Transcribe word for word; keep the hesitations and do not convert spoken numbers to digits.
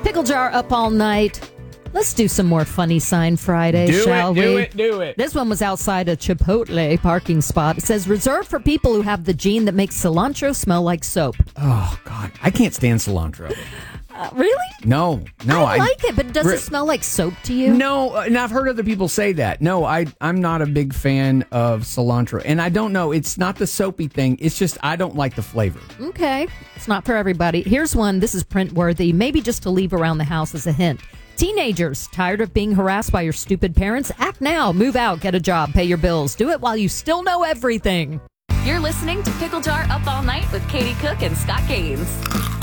Pickle jar up all night. Let's do some more funny sign Friday, do shall it, we? Do it, do it, This one was outside a Chipotle parking spot. It says, reserved for people who have the gene that makes cilantro smell like soap. Oh, God. I can't stand cilantro. Uh, really? No, no. I like it, but does re- it smell like soap to you? No, uh, and I've heard other people say that. No, I, I'm not a big fan of cilantro. And I don't know. It's not the soapy thing. It's just I don't like the flavor. Okay. It's not for everybody. Here's one. This is print worthy. Maybe just to leave around the house as a hint. Teenagers, tired of being harassed by your stupid parents? Act now. Move out. Get a job. Pay your bills. Do it while you still know everything. You're listening to Pickle Jar Up All Night with Katie Cook and Scott Gaines.